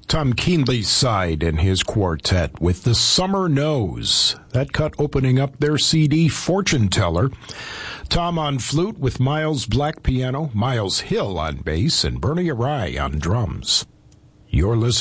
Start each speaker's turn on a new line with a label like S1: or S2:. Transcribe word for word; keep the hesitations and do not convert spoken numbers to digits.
S1: Tom Keenley's side and his quartet with The Summer Knows. That cut opening up their C D, Fortune Teller. Tom on flute with Miles Black piano, Miles Hill on bass, and Bernie Arai on drums. You're listening